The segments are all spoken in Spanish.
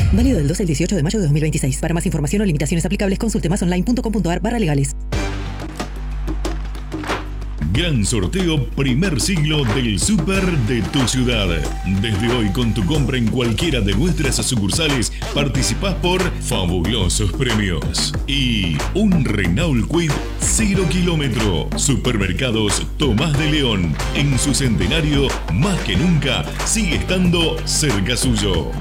Válido del 12 al 18 de mayo de 2026. Para más información o limitaciones aplicables, consulte masonline.com.ar/legales. Gran sorteo primer siglo del Súper de tu ciudad. Desde hoy, con tu compra en cualquiera de nuestras sucursales, participás por fabulosos premios y un Renault Kwid 0 kilómetro. Supermercados Tomás de León, en su centenario, más que nunca, sigue estando cerca suyo.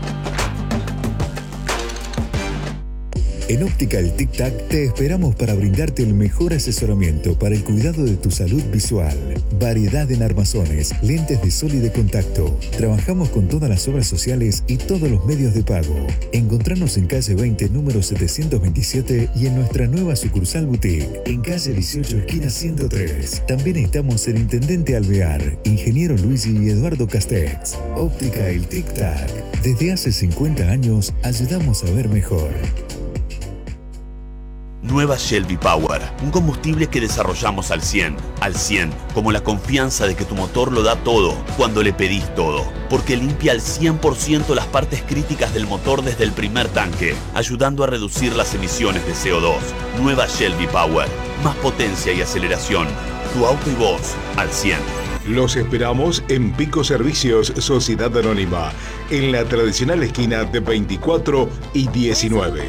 En Óptica El Tic Tac te esperamos para brindarte el mejor asesoramiento para el cuidado de tu salud visual. Variedad en armazones, lentes de sol y de contacto. Trabajamos con todas las obras sociales y todos los medios de pago. Encontranos en calle 20, número 727 y en nuestra nueva sucursal boutique, en calle 18, esquina 103. También estamos en Intendente Alvear, Ingeniero Luigi y Eduardo Castex. Óptica El Tic Tac. Desde hace 50 años ayudamos a ver mejor. Nueva Shelby Power, un combustible que desarrollamos al 100, como la confianza de que tu motor lo da todo cuando le pedís todo, porque limpia al 100% las partes críticas del motor desde el primer tanque, ayudando a reducir las emisiones de CO2. Nueva Shelby Power, más potencia y aceleración, tu auto y vos al 100. Los esperamos en Pico Servicios Sociedad Anónima, en la tradicional esquina de 24 y 19.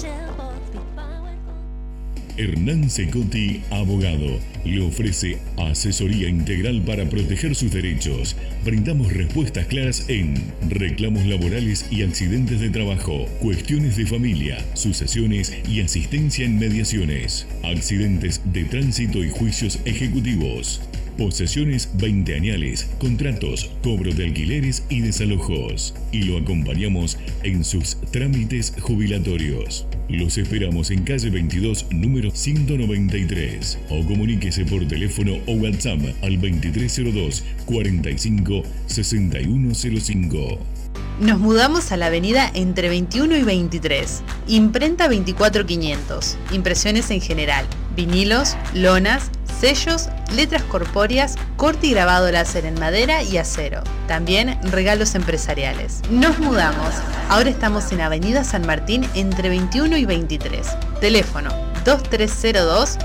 Hernán Secotti, abogado, le ofrece asesoría integral para proteger sus derechos. Brindamos respuestas claras en reclamos laborales y accidentes de trabajo, cuestiones de familia, sucesiones y asistencia en mediaciones, accidentes de tránsito y juicios ejecutivos, posesiones 20añales, contratos, cobro de alquileres y desalojos. Y lo acompañamos en sus trámites jubilatorios. Los esperamos en calle 22, número 193. O comuníquese por teléfono o WhatsApp al 2302 45 6105. Nos mudamos a la avenida entre 21 y 23. Imprenta 24500. Impresiones en general. Vinilos, lonas, sellos, letras corpóreas, corte y grabado láser en madera y acero. También regalos empresariales. Nos mudamos. Ahora estamos en Avenida San Martín entre 21 y 23. Teléfono 2302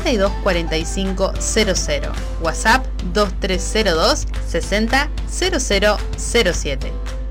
324500. WhatsApp 2302 60 0007.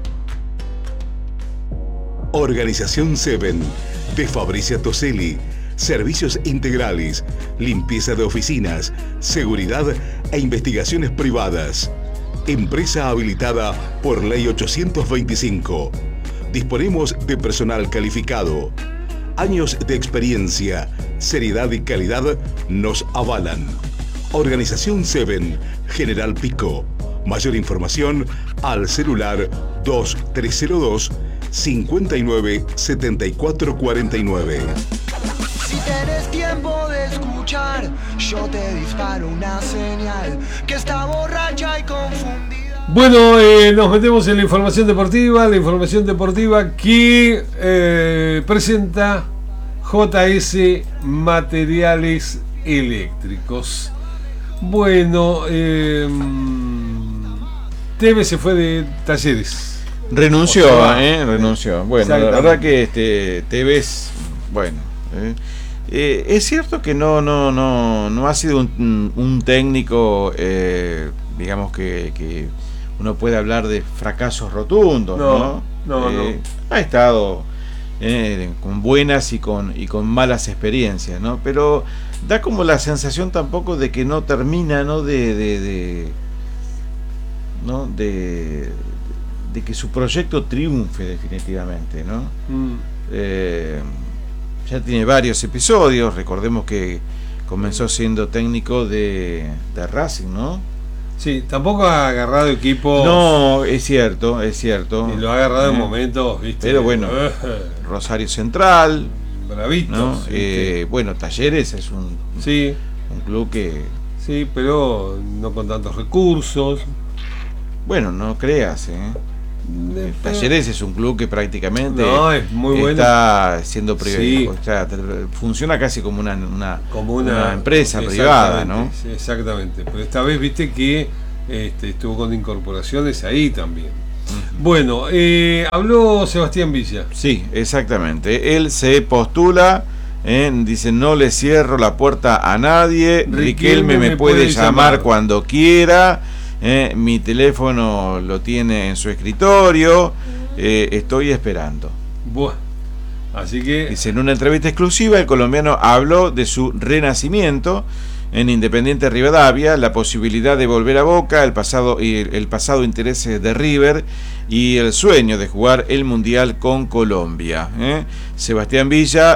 Organización Seven, de Fabricia Toselli. Servicios integrales, limpieza de oficinas, seguridad e investigaciones privadas. Empresa habilitada por Ley 825. Disponemos de personal calificado. Años de experiencia, seriedad y calidad nos avalan. Organización Seven, General Pico. Mayor información al celular 2302 59 74 49. Si tenés tiempo de escuchar, yo te disparo una señal que está borracha y confundida. Bueno, nos metemos en la información deportiva que presenta JS Materiales Eléctricos. Bueno, Tevez se fue de Talleres. Renunció. Bueno, la verdad que Tevez, bueno, es cierto que no ha sido un técnico, digamos que uno puede hablar de fracasos rotundos, ¿no? No. Ha estado con buenas y con malas experiencias, ¿no? Pero da como la sensación tampoco de que no termina, ¿no? de que su proyecto triunfe definitivamente, ¿no? Ya tiene varios episodios. Recordemos que comenzó siendo técnico de Racing, ¿no? Sí, tampoco ha agarrado equipos. No, es cierto. Y lo ha agarrado en momentos, ¿viste? Pero bueno, Rosario Central, bravito, ¿no? Sí, bueno, Talleres es un club que... Sí, pero no con tantos recursos. Bueno, no creas, Talleres es un club que prácticamente es muy está siendo privado, o sea, funciona casi como una empresa privada, ¿no? Sí, exactamente, pero esta vez viste que estuvo con incorporaciones ahí también. Bueno, habló Sebastián Villa. Sí, exactamente. Él se postula, dice, no le cierro la puerta a nadie, Riquelme me puede llamar cuando quiera, mi teléfono lo tiene en su escritorio, estoy esperando. Bueno, así que... Dice, en una entrevista exclusiva, el colombiano habló de su renacimiento en Independiente Rivadavia, la posibilidad de volver a Boca, el pasado interés de River y el sueño de jugar el Mundial con Colombia. Sebastián Villa,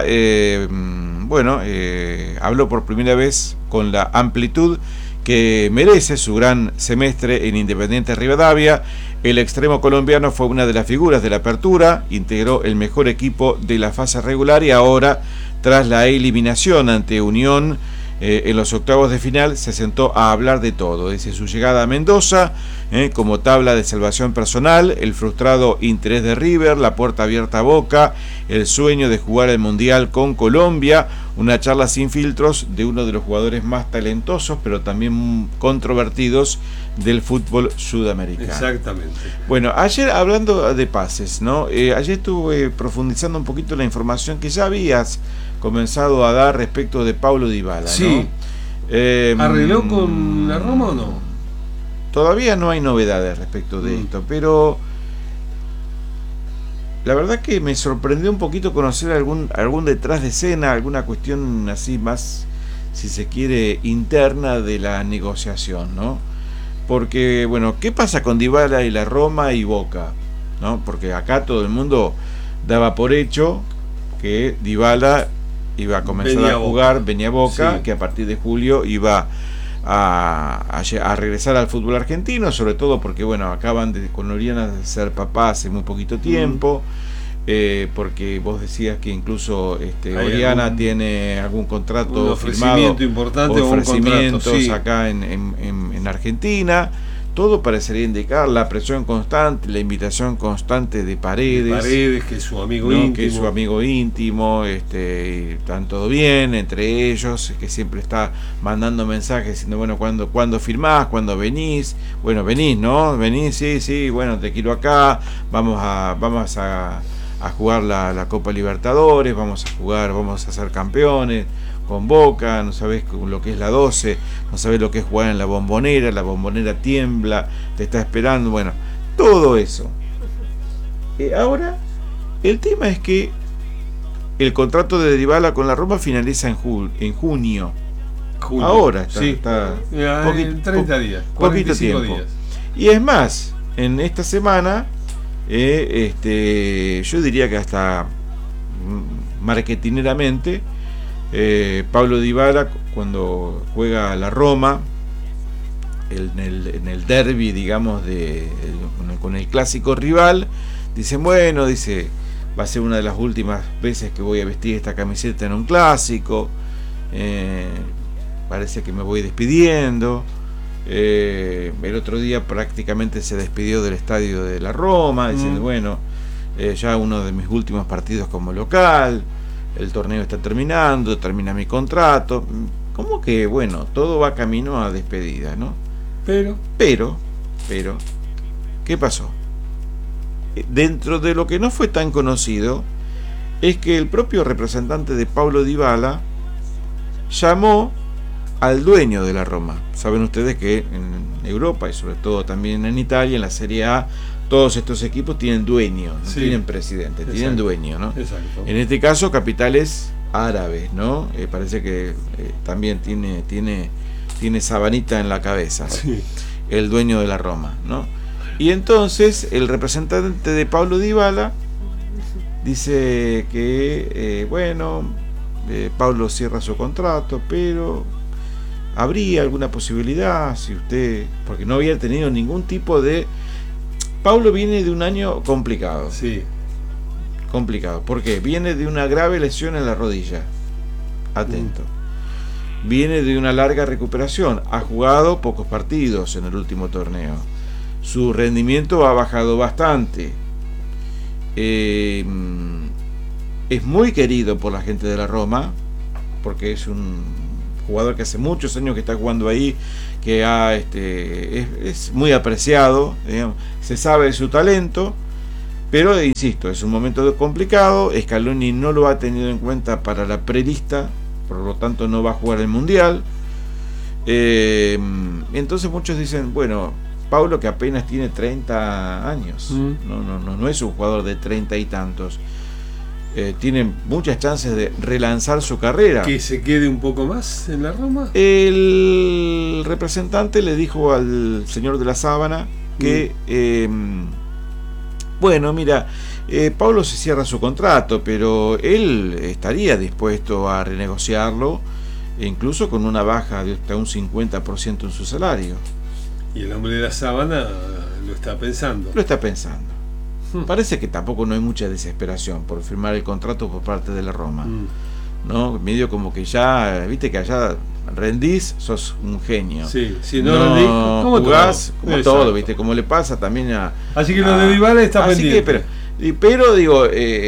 habló por primera vez con la amplitud que merece su gran semestre en Independiente Rivadavia. El extremo colombiano fue una de las figuras de la apertura, integró el mejor equipo de la fase regular y ahora, tras la eliminación ante Unión, en los octavos de final, se sentó a hablar de todo, desde su llegada a Mendoza, como tabla de salvación personal, el frustrado interés de River, la puerta abierta a Boca, el sueño de jugar el Mundial con Colombia, una charla sin filtros de uno de los jugadores más talentosos, pero también controvertidos del fútbol sudamericano. Exactamente. Bueno, ayer, hablando de pases, ¿no? Ayer estuve profundizando un poquito la información que ya habías comenzado a dar respecto de Paulo Dybala, sí. ¿no? ¿Arregló con la Roma o no? Todavía no hay novedades respecto de esto, pero la verdad que me sorprendió un poquito conocer algún detrás de escena, alguna cuestión así más, si se quiere, interna de la negociación, ¿no? Porque, bueno, ¿qué pasa con Dybala y la Roma y Boca? ¿No? Porque acá todo el mundo daba por hecho que Dybala iba a comenzar a jugar, venía a Boca, sí, que a partir de julio iba a regresar al fútbol argentino, sobre todo porque, bueno, acaban con Oriana de ser papá hace muy poquito tiempo, porque vos decías que incluso Oriana tiene algún contrato un ofrecimiento firmado, importante, ofrecimientos o un contrato, sí, acá en Argentina. Todo parecería indicar la presión constante, la invitación constante de Paredes, que es su amigo, ¿no? íntimo. Que es su amigo íntimo, están todo bien entre ellos, que siempre está mandando mensajes diciendo, bueno, ¿cuándo firmás? ¿Cuándo venís? Bueno, venís, ¿no? Venís, sí, bueno, te quiero acá, vamos a jugar la Copa Libertadores, vamos a ser campeones con Boca, no sabés lo que es la 12, no sabés lo que es jugar en la Bombonera tiembla, te está esperando, bueno, todo eso. Ahora, el tema es que el contrato de Dybala con la Roma finaliza en junio. Ahora está en 30 días, poquito tiempo. Días. Y es más, en esta semana, yo diría que hasta marketineramente, Paulo Dybala, cuando juega a la Roma en el derbi, digamos, con el clásico rival, dice, bueno, va a ser una de las últimas veces que voy a vestir esta camiseta en un clásico, parece que me voy despidiendo. El otro día prácticamente se despidió del estadio de la Roma, diciendo, bueno, ya uno de mis últimos partidos como local, el torneo está terminando, termina mi contrato, como que, bueno, todo va camino a despedida, ¿no? Pero, ¿qué pasó? Dentro de lo que no fue tan conocido, es que el propio representante de Paulo Dybala llamó al dueño de la Roma. Saben ustedes que en Europa y sobre todo también en Italia, en la Serie A, todos estos equipos tienen dueño, no tienen presidente, tienen dueño, ¿no? Exacto. En este caso, capitales árabes, ¿no? Parece que también tiene sabanita en la cabeza, sí, el dueño de la Roma, ¿no? Y entonces el representante de Paulo Dybala dice que, Paulo cierra su contrato, pero habría alguna posibilidad, si usted, porque no había tenido ningún tipo de... Paulo viene de un año complicado. Sí. Complicado. ¿Por qué? Viene de una grave lesión en la rodilla. Atento. Viene de una larga recuperación. Ha jugado pocos partidos en el último torneo. Su rendimiento ha bajado bastante. Es muy querido por la gente de la Roma, porque es un jugador que hace muchos años que está jugando ahí, que es muy apreciado, digamos, se sabe de su talento, pero insisto, es un momento complicado. Scaloni no lo ha tenido en cuenta para la prelista, por lo tanto no va a jugar el Mundial. Entonces muchos dicen, bueno, Paulo, que apenas tiene 30 años, no es un jugador de 30 y tantos, tiene muchas chances de relanzar su carrera. ¿Que se quede un poco más en la Roma? El representante le dijo al señor de la Sábana que bueno, mira, Paulo se cierra su contrato, pero él estaría dispuesto a renegociarlo, incluso con una baja de hasta un 50% en su salario. Y el hombre de la Sábana lo está pensando. Lo está pensando. Parece que tampoco no hay mucha desesperación por firmar el contrato por parte de la Roma. ¿No? Medio como que ya, viste que allá rendís, sos un genio. Sí, si no rendís, como jugás, todo. como todo, viste, como le pasa también a... Así que lo de Dybala está pendiente. Pero digo,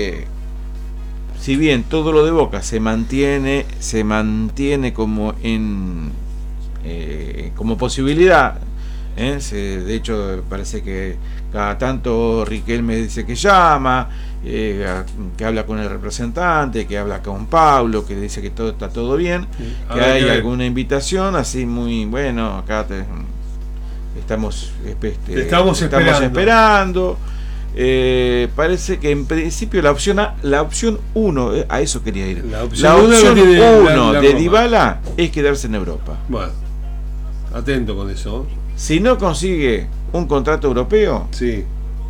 si bien todo lo de Boca se mantiene como en como posibilidad, de hecho parece que cada tanto Riquelme dice que llama, que habla con el representante, que habla con Pablo, que dice que todo está todo bien, que hay alguna invitación así muy bueno, acá estamos esperando. Parece que en principio la opción 1, a eso quería ir. La opción 1 de Dybala es quedarse en Europa. Bueno, atento con eso. Si no consigue un contrato europeo, sí,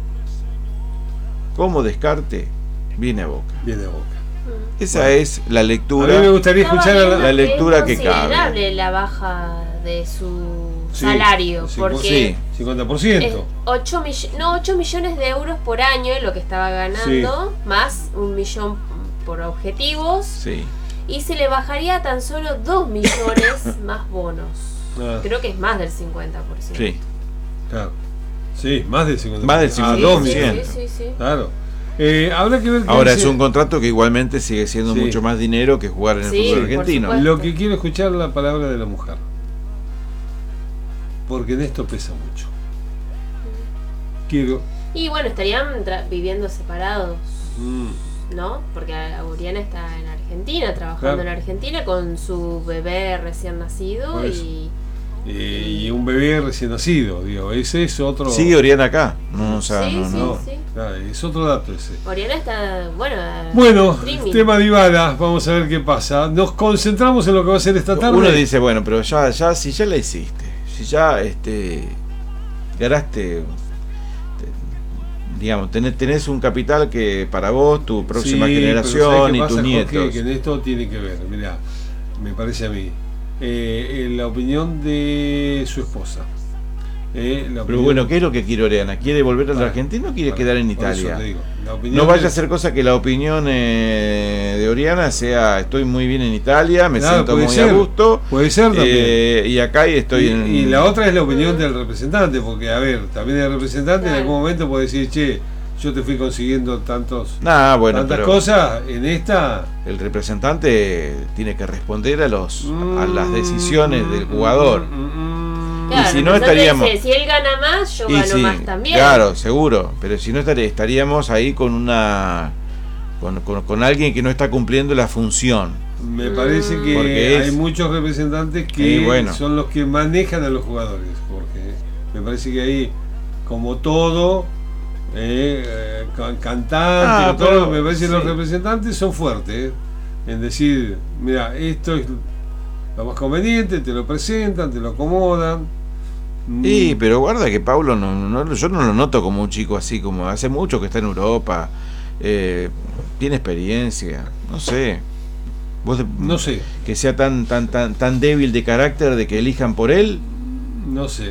como descarte, viene a Boca. Esa bueno, es la lectura. A mí me gustaría escuchar la lectura que cabe. Es considerable la baja de su salario, porque 50%. 8 millones de euros por año es lo que estaba ganando, más 1 millón por objetivos, y se le bajaría tan solo 2 millones más bonos. Creo que es más del 50%. Sí, claro. Sí, más del 50%. Más del 50%. Sí. Claro. Habrá que ver. Ahora es un contrato que igualmente sigue siendo mucho más dinero que jugar en el fútbol argentino. Lo que quiero escuchar la palabra de la mujer, porque en esto pesa mucho. Y bueno, estarían viviendo separados, ¿no? Porque Oriana está en Argentina, trabajando en Argentina con su bebé recién nacido y un bebé recién nacido, digo, ese es otro. Sigue Oriana acá, Sí. Claro, es otro dato ese. Oriana está, bueno, tema Dybala, vamos a ver qué pasa. Nos concentramos en lo que va a ser esta tarde. Uno dice, bueno, pero si ya la hiciste, si ya ganaste, digamos, tenés un capital que para vos, tu próxima generación y tus nietos. Jorge, que en esto tiene que ver, mirá, me parece a mí, la opinión de su esposa. Pero bueno, ¿qué es lo que quiere Oriana? ¿Quiere volver a la Argentina o quiere quedar en Italia? No vaya a ser cosa que la opinión de Oriana sea: estoy muy bien en Italia, me siento muy a gusto. Puede ser también. Y acá estoy y la otra es la opinión del representante, porque a ver, también el representante en algún momento puede decir: che, yo te fui consiguiendo tantas cosas, en esta... El representante tiene que responder a las decisiones del jugador. Claro, y si no estaríamos, dice, si él gana más, yo gano más también. Claro, seguro, pero si no estaríamos ahí con con alguien que no está cumpliendo la función. Me parece que hay muchos representantes que son los que manejan a los jugadores, porque me parece que ahí, como todo, cantantes, todo, me parece que los representantes son fuertes en decir: mira, esto es lo más conveniente, te lo presentan, te lo acomodan. Pero guarda que Paulo yo no lo noto como un chico así, como hace mucho que está en Europa, tiene experiencia, no sé. No sé. Que sea tan débil de carácter de que elijan por él. No sé.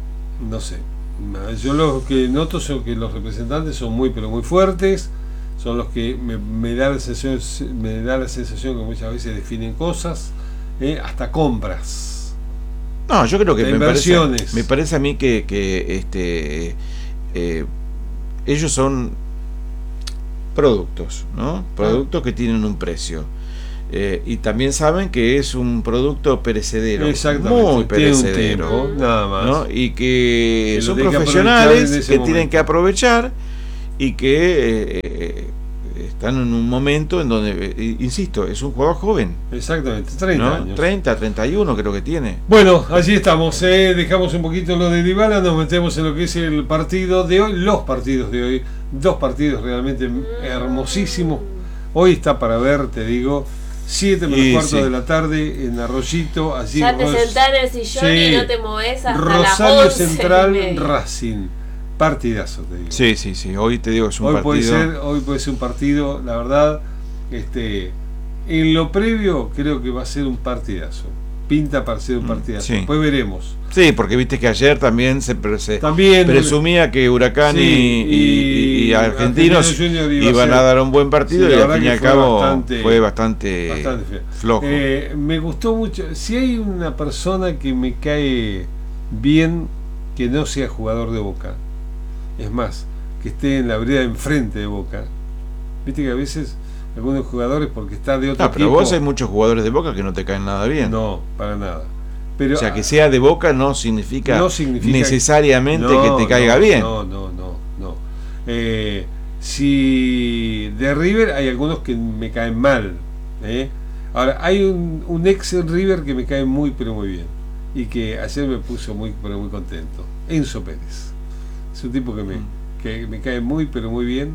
Yo lo que noto son que los representantes son muy pero muy fuertes, son los que me da la sensación que muchas veces definen cosas, hasta compras. No, yo creo que me inversiones. parece a mí que ellos son productos, ¿no? Productos que tienen un precio. y también saben que es un producto perecedero, exactamente, muy perecedero, tiempo, nada más, ¿no? Y que son profesionales que tienen que aprovechar y que están en un momento en donde, insisto, es un jugador joven. Exactamente, 30 años. 30, 31 creo que tiene. Bueno, allí estamos, dejamos un poquito lo de Dybala, nos metemos en lo que es el partido de hoy, los partidos de hoy, dos partidos realmente hermosísimos. Hoy está para ver, te digo, 7 menos cuarto de la tarde en Arroyito. Allí ya te sentás en el sillón y no te moves hasta Rosario las 11 Central, Racing. Partidazo, te digo. Sí. Hoy te digo, es un partido. Hoy puede ser un partido, la verdad, en lo previo creo que va a ser un partidazo. Pinta para ser un partidazo. Sí. Después veremos. Sí, porque viste que ayer también se presumía que Huracán y Argentinos iban a dar un buen partido, y al fin y al cabo fue bastante flojo. Me gustó mucho. Si hay una persona que me cae bien, que no sea jugador de Boca, es más, que esté en la vereda enfrente de Boca. Viste que a veces algunos jugadores, porque está de otro equipo. Pero vos hay muchos jugadores de Boca que no te caen nada bien. No, para nada. Pero, o sea, que sea de Boca no significa necesariamente que te caiga bien. No. Si de River hay algunos que me caen mal. Ahora, hay un ex River que me cae muy, pero muy bien. Y que ayer me puso muy, pero muy contento. Enzo Pérez. Es un tipo que me cae muy, pero muy bien.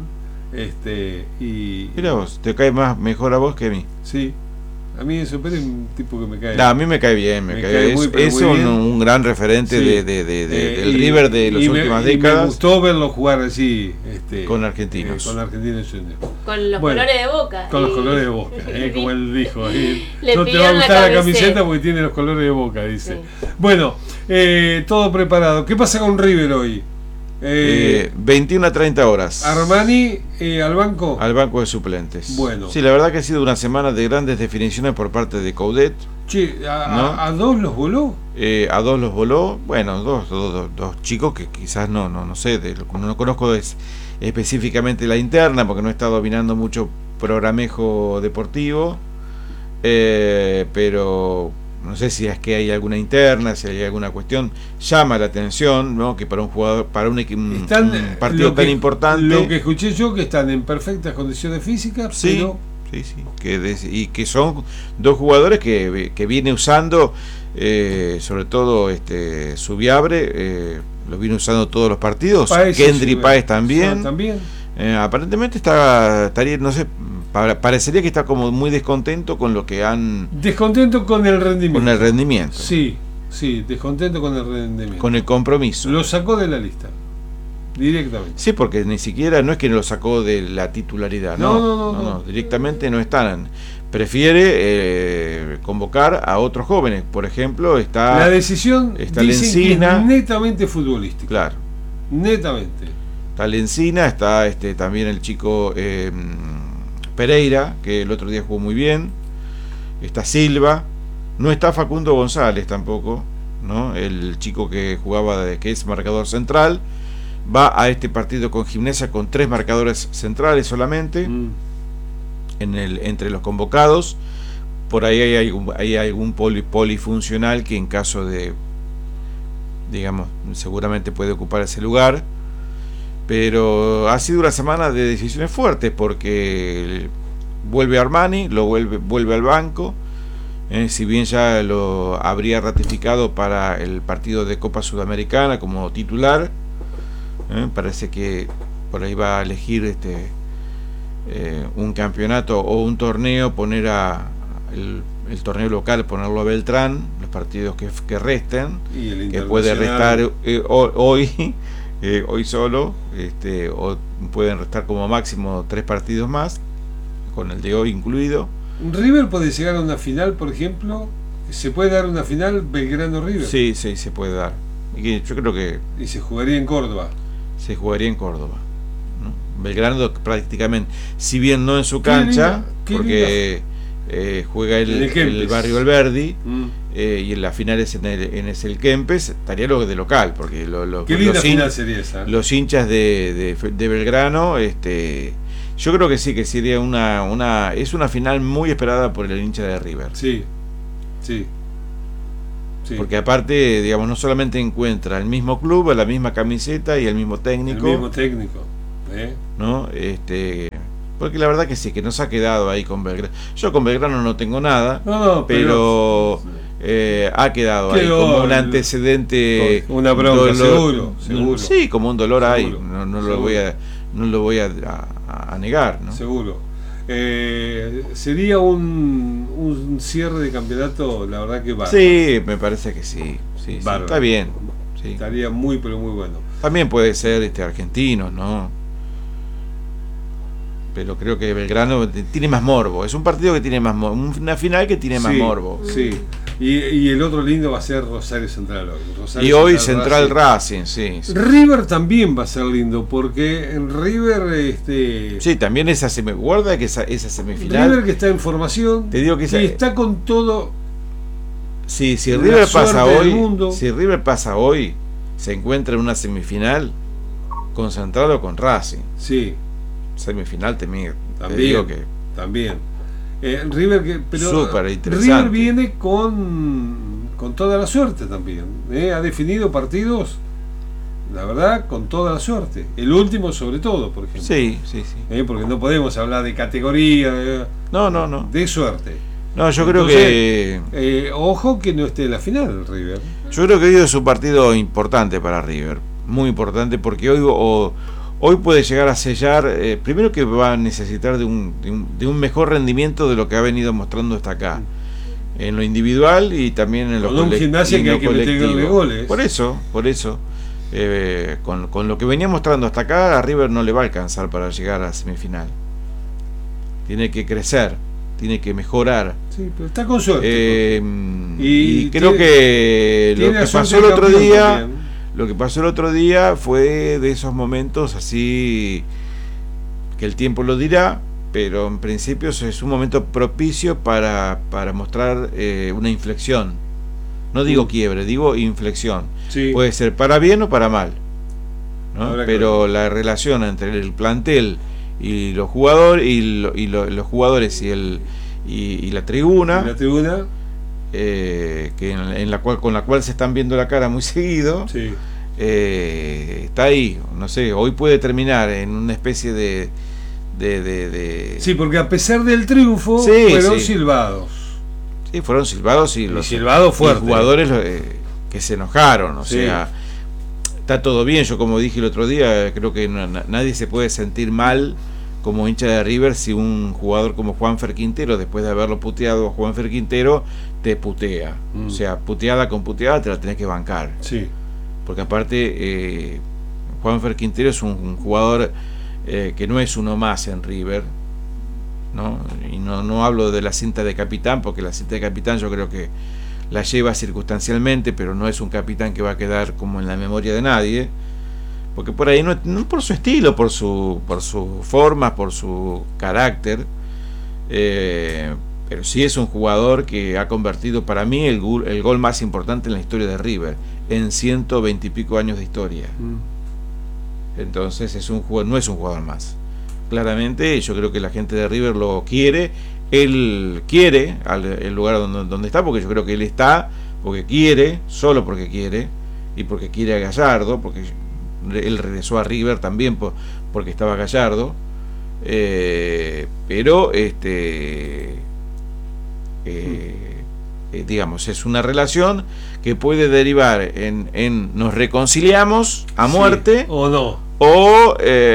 Mira vos, te cae mejor a vos que a mí. Sí. A mí Enzo Pérez es un tipo que me cae. No, a mí me cae bien, es un gran referente del River de las últimas décadas. Me gustó verlo jugar así con Argentinos. Con Argentinos Juniors. Con los colores de Boca. Con los colores de Boca, como él dijo. No te va a gustar la camiseta porque tiene los colores de Boca, dice. Sí. Bueno, todo preparado. ¿Qué pasa con River hoy? 21 a 30 horas. Armani al banco. Al banco de suplentes. Bueno. Sí, la verdad que ha sido una semana de grandes definiciones por parte de Coudet. Che, ¿a dos los voló? A dos los voló. Bueno, dos chicos que quizás no sé, no conozco específicamente la interna porque no he estado dominando mucho programejo deportivo. Pero no sé si es que hay alguna interna, si hay alguna cuestión. Llama la atención, ¿no? Que para un jugador, para un partido tan importante. Lo que escuché yo, que están en perfectas condiciones físicas, sí, pero... sí. Y que son dos jugadores que viene usando, sobre todo Subiabre, lo viene usando todos los partidos. Kendry Páez también. Aparentemente estaría, no sé, parecería que está como muy descontento con lo que han... Descontento con el rendimiento. Con el rendimiento. Sí, descontento con el rendimiento. Con el compromiso. Lo sacó de la lista, directamente. Sí, porque ni siquiera no es que lo sacó de la titularidad, no, directamente no están. Prefiere convocar a otros jóvenes. Por ejemplo, la decisión está Lencina, que es netamente futbolística. Claro. Netamente. Está Lencina, está también el chico Pereira, que el otro día jugó muy bien. Está Silva. No está Facundo González tampoco, ¿no? El chico que jugaba, que es marcador central. Va a este partido con Gimnasia con 3 marcadores centrales solamente. Entre los convocados. Por ahí hay algún polifuncional que en caso de, digamos, seguramente puede ocupar ese lugar. Pero ha sido una semana de decisiones fuertes porque vuelve Armani, vuelve al banco, si bien ya lo habría ratificado para el partido de Copa Sudamericana como titular, parece que por ahí va a elegir un campeonato o un torneo, poner el torneo local, ponerlo a Beltrán, los partidos que resten, que puede restar hoy solo, o pueden restar como máximo 3 partidos más, con el de hoy incluido. River puede llegar a una final, por ejemplo. ¿Se puede dar una final Belgrano-River? Sí, se puede dar. Y yo creo que... ¿Y se jugaría en Córdoba? Se jugaría en Córdoba, ¿no? Belgrano prácticamente, si bien no en su cancha, porque juega el Barrio Alberdi, y en la final es en el Kempes, estaría lo de local, porque qué linda final sería esa. Los hinchas de Belgrano, yo creo que sí, que sería es una final muy esperada por el hincha de River. Sí. Porque aparte, digamos, no solamente encuentra el mismo club, la misma camiseta y el mismo técnico. ¿No? Porque la verdad que sí, que nos ha quedado ahí con Belgrano. Yo con Belgrano no tengo nada, pero ha quedado ahí como un antecedente, una bronca, seguro. Sí, como un dolor seguro, ahí, no lo voy a negar, ¿no? Seguro. Sería un cierre de campeonato, la verdad que bárbaro. Sí, me parece que sí, está bien. Sí. Estaría muy, pero muy bueno. También puede ser argentinos, ¿no? Pero creo que Belgrano tiene más morbo. Es un partido que tiene más morbo, una final que tiene más morbo. Sí. Y el otro lindo va a ser Rosario Central hoy. Y hoy Central Racing, sí. River también va a ser lindo, porque en River sí, también esa guarda que esa semifinal. River que está en formación, te digo que está con todo. Sí, si River pasa hoy, se encuentra en una semifinal con Central o con Racing. Sí. Semifinal también River súper interesante. River viene con toda la suerte también, ha definido partidos, la verdad, con toda la suerte, el último sobre todo, por ejemplo. Sí. Porque no podemos hablar de categoría, no, de suerte. No, yo creo que ojo que no esté en la final River. Yo creo que hoy es un partido importante para River, muy importante, porque hoy puede llegar a sellar, primero que va a necesitar de un mejor rendimiento de lo que ha venido mostrando hasta acá, en lo individual y también en lo colectivo. Con un Gimnasia que hay que meterle goles. Por eso, con lo que venía mostrando hasta acá, a River no le va a alcanzar para llegar a la semifinal. Tiene que crecer, tiene que mejorar. Sí, pero está con suerte. Y creo que lo que pasó el otro día... También. Lo que pasó el otro día fue de esos momentos así que el tiempo lo dirá, pero en principio es un momento propicio para mostrar una inflexión. No digo quiebre, digo inflexión. Sí. Puede ser para bien o para mal, ¿no? Pero la relación entre el plantel y los jugadores los jugadores y la tribuna. Con la cual se están viendo la cara muy seguido, está ahí, no sé, hoy puede terminar en una especie de sí, porque a pesar del triunfo fueron silbados. Sí, fueron silbados y silbados fuertes. Los jugadores que se enojaron, sea, está todo bien. Yo, como dije el otro día, creo que nadie se puede sentir mal como hincha de River si un jugador como Juanfer Quintero, después de haberlo puteado a Juanfer Quintero, te putea. O sea, puteada con puteada te la tenés que bancar. Sí. Porque aparte Juanfer Quintero es un jugador que no es uno más en River, ¿no? Y no hablo de la cinta de capitán, porque la cinta de capitán yo creo que la lleva circunstancialmente, pero no es un capitán que va a quedar como en la memoria de nadie. Porque por ahí no por su estilo, por su forma, por su carácter, pero sí es un jugador que ha convertido para mí el gol más importante en la historia de River en 120 y pico años de historia. Entonces no es un jugador más. Claramente yo creo que la gente de River lo quiere, él quiere el lugar donde está, porque yo creo que él está porque quiere, solo porque quiere, y porque quiere a Gallardo, porque él regresó a River también porque estaba Gallardo, pero digamos, es una relación que puede derivar en nos reconciliamos a muerte, o no, o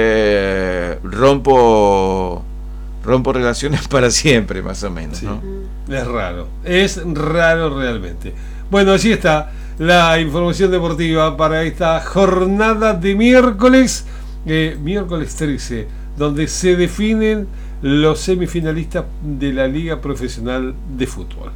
rompo relaciones para siempre, más o menos, ¿no? Es raro realmente. Bueno, así está la información deportiva para esta jornada de miércoles 13, donde se definen los semifinalistas de la Liga Profesional de Fútbol.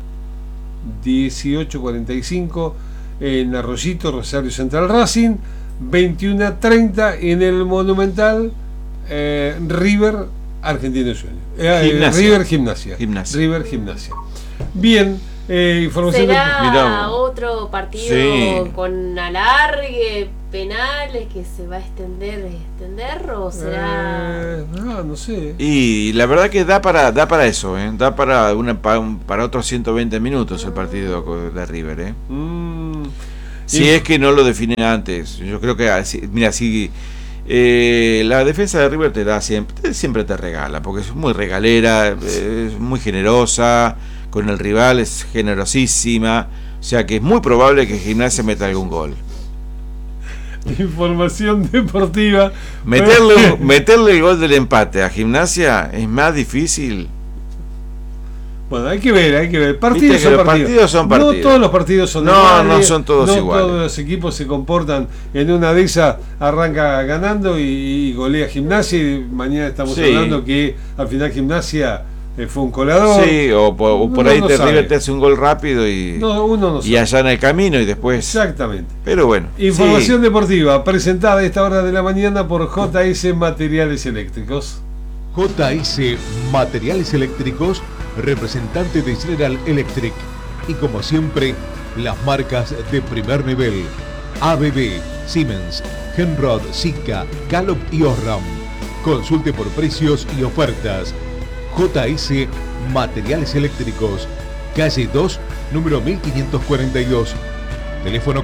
18:45 en Arroyito, Rosario Central Racing, 21:30 en el Monumental. River Argentino Juniors. River Gimnasia. River Gimnasia. Bien, información. ¿Será otro partido con alargue, penales, que se va a extender o será...? No sé. Y la verdad que da para eso, da para otros 120 minutos el partido de River. Si es que no lo definen antes. Yo creo que mira, si la defensa de River te da siempre te regala, porque es muy regalera, es muy generosa con el rival, es generosísima, o sea que es muy probable que Gimnasia meta algún gol. Información deportiva. Meterle el gol del empate a Gimnasia es más difícil. Bueno, hay que ver. Partidos son partidos. No todos los partidos son iguales. No son todos iguales. No todos los equipos se comportan. En una de esas arranca ganando y golea Gimnasia. Y mañana estamos hablando que al final Gimnasia fue un colador. Sí, o por ahí River te hace un gol rápido y allana el camino y después. Exactamente. Pero bueno. Información deportiva presentada a esta hora de la mañana por JS Materiales Eléctricos. JS Materiales Eléctricos, representante de General Electric. Y como siempre, las marcas de primer nivel: ABB, Siemens, Henrod, Sika, Gallup y Osram. Consulte por precios y ofertas. JS Materiales Eléctricos, calle 2, número 1542. Teléfono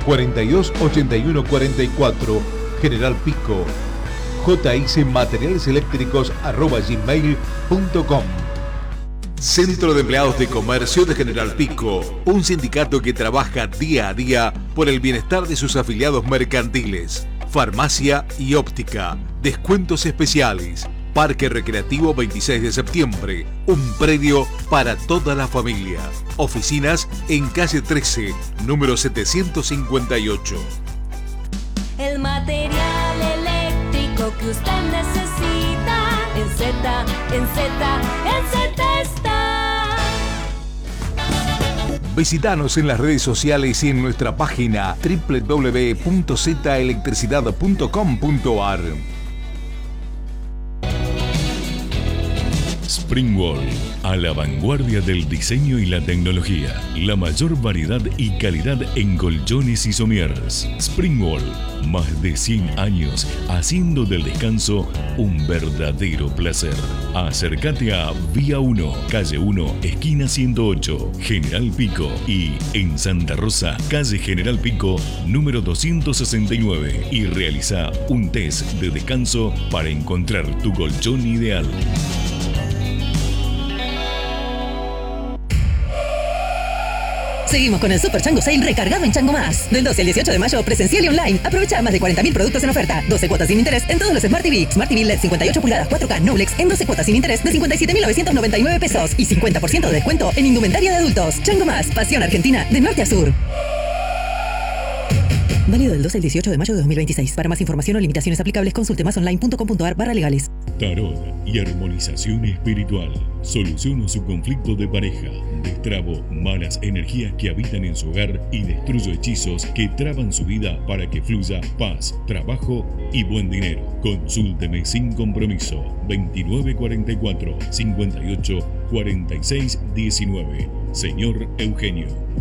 428144, General Pico. jsmaterialeseléctricos@gmail.com. Centro de Empleados de Comercio de General Pico, un sindicato que trabaja día a día por el bienestar de sus afiliados mercantiles. Farmacia y óptica, descuentos especiales. Parque Recreativo 26 de septiembre, un predio para toda la familia. Oficinas en calle 13, número 758. El material eléctrico que usted necesita, en Z está. Visítanos en las redes sociales y en nuestra página www.zelectricidad.com.ar. Springwall, a la vanguardia del diseño y la tecnología. La mayor variedad y calidad en colchones y somieres. Springwall, más de 100 años haciendo del descanso un verdadero placer. Acércate a Vía 1, calle 1, esquina 108, General Pico, y en Santa Rosa, calle General Pico, número 269, y realiza un test de descanso para encontrar tu colchón ideal. Seguimos con el Super Chango Sale recargado en Chango Más. Del 12 al 18 de mayo, presencial y online. Aprovecha más de 40.000 productos en oferta. 12 cuotas sin interés en todos los Smart TV. Smart TV LED 58 pulgadas 4K Noblex en 12 cuotas sin interés de 57.999 pesos. Y 50% de descuento en indumentaria de adultos. Chango Más, pasión argentina de norte a sur. Válido del 12 al 18 de mayo de 2026. Para más información o limitaciones aplicables, consulte masonline.com.ar/legales. Tarot y armonización espiritual. Soluciona su conflicto de pareja. Destrabo malas energías que habitan en su hogar y destruyo hechizos que traban su vida para que fluya paz, trabajo y buen dinero. Consúlteme sin compromiso. 2944 58 46 19. Señor Eugenio.